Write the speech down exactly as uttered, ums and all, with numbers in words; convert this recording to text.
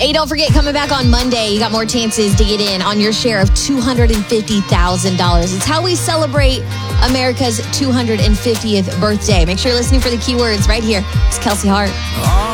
Hey, don't forget, coming back on Monday, you got more chances to get in on your share of two hundred fifty thousand dollars. It's how we celebrate America's two hundred fiftieth birthday. Make sure you're listening for the keywords right here. It's Kelsey Hart.